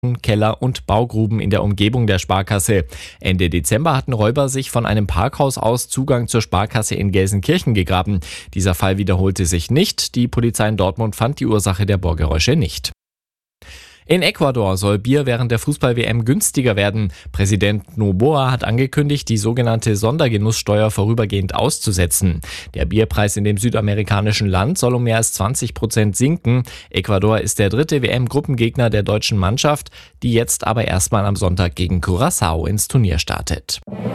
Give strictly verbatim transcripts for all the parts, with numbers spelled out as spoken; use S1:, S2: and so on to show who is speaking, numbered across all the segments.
S1: Keller und Baugruben in der Umgebung der Sparkasse. Ende Dezember hatten Räuber sich von einem Parkhaus aus Zugang zur Sparkasse in Gelsenkirchen gegraben. Dieser Fall wiederholte sich nicht. Die Polizei in Dortmund fand die Ursache der Bohrgeräusche nicht. In Ecuador soll Bier während der Fußball-W M günstiger werden. Präsident Noboa hat angekündigt, die sogenannte Sondergenusssteuer vorübergehend auszusetzen. Der Bierpreis in dem südamerikanischen Land soll um mehr als zwanzig Prozent sinken. Ecuador ist der dritte W M-Gruppengegner der deutschen Mannschaft, die jetzt aber erstmal am Sonntag gegen Curaçao ins Turnier startet.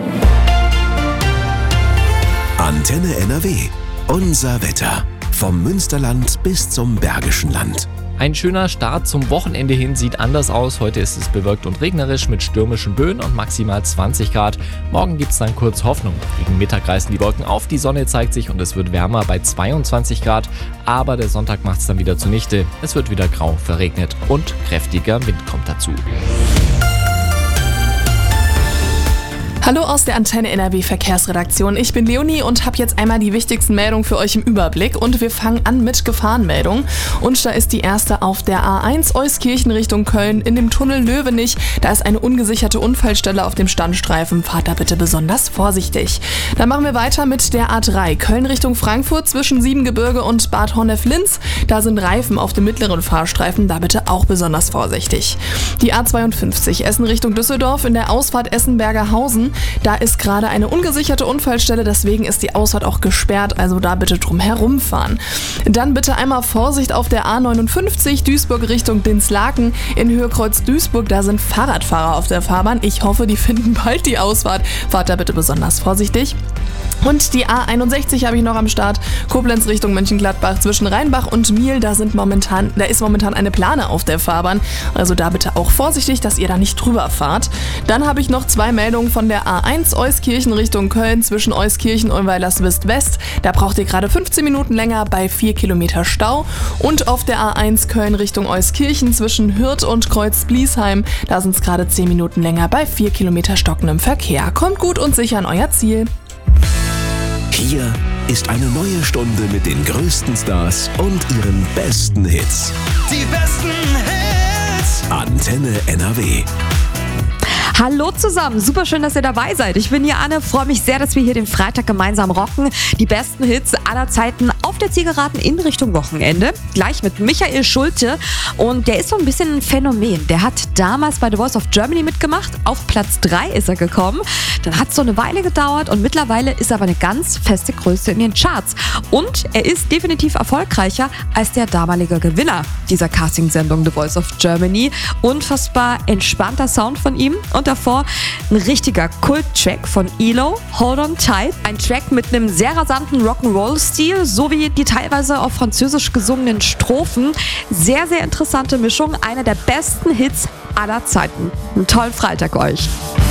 S2: Antenne N R W. Unser Wetter. Vom Münsterland bis zum Bergischen Land.
S1: Ein schöner Start zum Wochenende hin sieht anders aus. Heute ist es bewölkt und regnerisch mit stürmischen Böen und maximal zwanzig Grad. Morgen gibt es dann kurz Hoffnung. Gegen Mittag reißen die Wolken auf, die Sonne zeigt sich und es wird wärmer bei zweiundzwanzig Grad. Aber der Sonntag macht es dann wieder zunichte. Es wird wieder grau, verregnet und kräftiger Wind kommt dazu.
S3: Hallo aus der Antenne N R W Verkehrsredaktion. Ich bin Leonie und habe jetzt einmal die wichtigsten Meldungen für euch im Überblick. Und wir fangen an mit Gefahrenmeldungen. Und da ist die erste auf der A eins Euskirchen Richtung Köln in dem Tunnel Löwenich. Da ist eine ungesicherte Unfallstelle auf dem Standstreifen. Fahrt da bitte besonders vorsichtig. Dann machen wir weiter mit der A drei Köln Richtung Frankfurt zwischen Siebengebirge und Bad Honnef-Linz. Da sind Reifen auf dem mittleren Fahrstreifen. Da bitte auch besonders vorsichtig. Die A zweiundfünfzig Essen Richtung Düsseldorf in der Ausfahrt Essen-Bergerhausen. Da ist gerade eine ungesicherte Unfallstelle, deswegen ist die Ausfahrt auch gesperrt, also da bitte drum herumfahren. Dann bitte einmal Vorsicht auf der A neunundfünfzig Duisburg Richtung Dinslaken in Höhe Kreuz Duisburg, da sind Fahrradfahrer auf der Fahrbahn. Ich hoffe, die finden bald die Ausfahrt. Fahrt da bitte besonders vorsichtig. Und die A einundsechzig habe ich noch am Start. Koblenz Richtung Mönchengladbach zwischen Rheinbach und Miel, da sind momentan, da ist momentan eine Plane auf der Fahrbahn. Also da bitte auch vorsichtig, dass ihr da nicht drüber fahrt. Dann habe ich noch zwei Meldungen von der A eins Euskirchen Richtung Köln zwischen Euskirchen und Weilerswist-West. Da braucht ihr gerade fünfzehn Minuten länger bei vier Kilometer Stau. Und auf der A eins Köln Richtung Euskirchen zwischen Hürth und Kreuz-Bliesheim, da sind es gerade zehn Minuten länger bei vier Kilometer stockendem Verkehr. Kommt gut und sicher an euer Ziel.
S2: Hier ist eine neue Stunde mit den größten Stars und ihren besten Hits.
S4: Die besten Hits.
S2: Antenne N R W.
S5: Hallo zusammen, super schön, dass ihr dabei seid. Ich bin hier Anne, freue mich sehr, dass wir hier den Freitag gemeinsam rocken. Die besten Hits aller Zeiten auf der Zielgeraden in Richtung Wochenende. Gleich mit Michael Schulte und der ist so ein bisschen ein Phänomen. Der hat damals bei The Voice of Germany mitgemacht, auf Platz drei ist er gekommen. Dann hat es so eine Weile gedauert und mittlerweile ist er aber eine ganz feste Größe in den Charts. Und er ist definitiv erfolgreicher als der damalige Gewinner dieser Castingsendung The Voice of Germany. Unfassbar entspannter Sound von ihm und davor ein richtiger Kult-Track von Elo, Hold On Tight. Ein Track mit einem sehr rasanten Rock'n'Roll-Stil, sowie die teilweise auf Französisch gesungenen Strophen. Sehr, sehr interessante Mischung, einer der besten Hits aller Zeiten. Einen tollen Freitag euch.